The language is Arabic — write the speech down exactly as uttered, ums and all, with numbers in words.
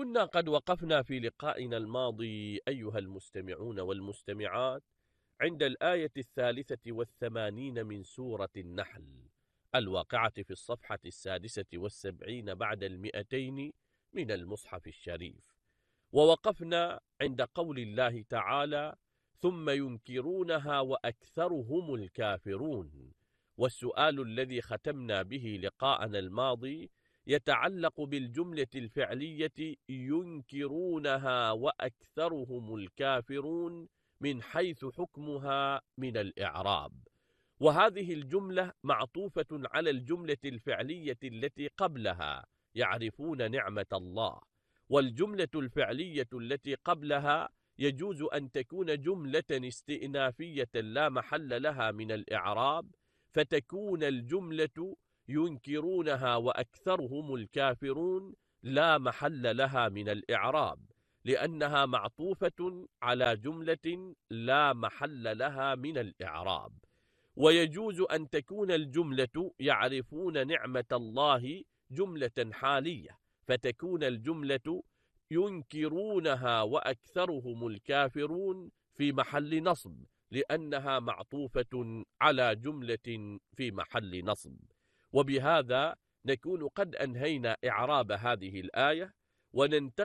كنا قد وقفنا في لقائنا الماضي أيها المستمعون والمستمعات عند الآية الثالثة والثمانين من سورة النحل الواقعة في الصفحة السادسة والسبعين بعد المئتين من المصحف الشريف، ووقفنا عند قول الله تعالى: ثم ينكرونها وأكثرهم الكافرون. والسؤال الذي ختمنا به لقاءنا الماضي يتعلق بالجملة الفعلية ينكرونها وأكثرهم الكافرون من حيث حكمها من الإعراب، وهذه الجملة معطوفة على الجملة الفعلية التي قبلها يعرفون نعمة الله، والجملة الفعلية التي قبلها يجوز أن تكون جملة استئنافية لا محل لها من الإعراب، فتكون الجملة ينكرونها وأكثرهم الكافرون لا محل لها من الإعراب، لأنها معطوفة على جملة لا محل لها من الإعراب. ويجوز أن تكون الجملة يعرفون نعمة الله جملة حالية، فتكون الجملة ينكرونها وأكثرهم الكافرون في محل نصب، لأنها معطوفة على جملة في محل نصب. وبهذا نكون قد أنهينا إعراب هذه الآية، وننتقل